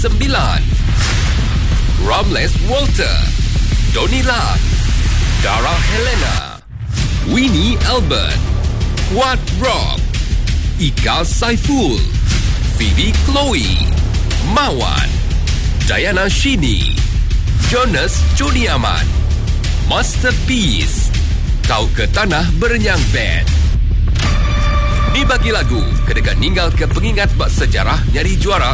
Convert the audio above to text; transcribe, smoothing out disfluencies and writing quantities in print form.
Ramles Walter, Donnie Lam, Dara Helena, Winnie Albert, Wat Rob, Ika Saiful, Phoebe Chloe, Mawan, Diana Shini, Jonas Juniaman, Masterpiece, Kau ke Tanah Berenyang Band. Ni bagi lagu, kedekat ninggal ke pengingat bak sejarah nyari juara